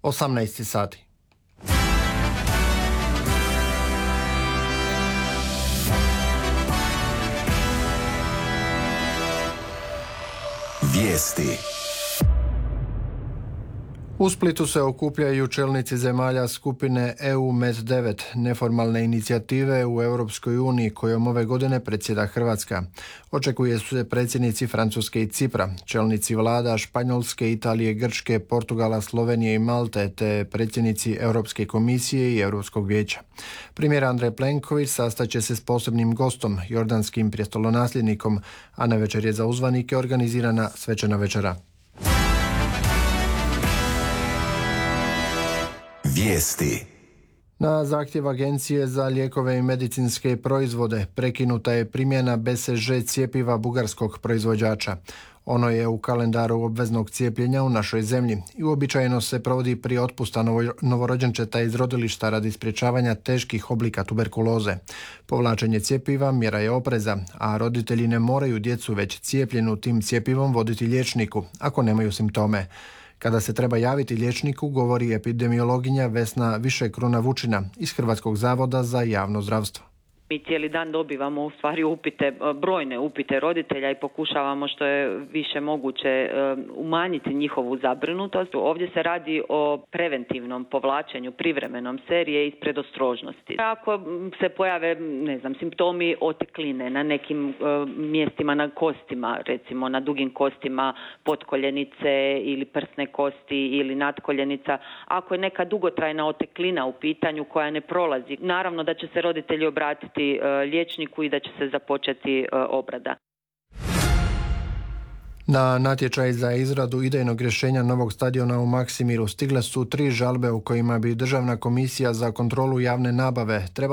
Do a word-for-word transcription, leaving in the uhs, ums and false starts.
osamnaest sati. Vijesti. U Splitu se okupljaju čelnici zemalja skupine E U Med devet, neformalne inicijative u Europskoj uniji kojom ove godine predsjeda Hrvatska. Očekuje se predsjednici Francuske i Cipra, čelnici vlada Španjolske, Italije, Grčke, Portugala, Slovenije i Malte, te predsjednici Europske komisije i Europskog vijeća. Premijer Andrej Plenković sastaće se s posebnim gostom, jordanskim prijestolonasljednikom, a na večer je za uzvanike organizirana svečana večera. Vijesti. Na zahtjev Agencije za lijekove i medicinske proizvode prekinuta je primjena B C G cjepiva bugarskog proizvođača. Ono je u kalendaru obveznog cijepljenja u našoj zemlji i uobičajeno se provodi prije otpusta novorođenčeta iz rodilišta radi sprječavanja teških oblika tuberkuloze. Povlačenje cjepiva mjera je opreza, a roditelji ne moraju djecu već cijepljenu tim cjepivom voditi liječniku ako nemaju simptome. Kada se treba javiti liječniku, govori epidemiologinja Vesna Višekruna Vučina iz Hrvatskog zavoda za javno zdravstvo. Mi cijeli dan dobivamo u stvari upite, brojne upite roditelja i pokušavamo što je više moguće umanjiti njihovu zabrinutost. Ovdje se radi o preventivnom povlačenju privremenom serije iz predostrožnosti. Ako se pojave, ne znam, simptomi otekline na nekim mjestima na kostima, recimo na dugim kostima potkoljenice ili prsne kosti ili nadkoljenica, ako je neka dugotrajna oteklina u pitanju koja ne prolazi, naravno da će se roditelji obratiti liječniku i da će se započeti obrada. Na natječaj za izradu idejnog rješenja novog stadiona u Maksimiru stigle su tri žalbe u kojima bi Državna komisija za kontrolu javne nabave trebala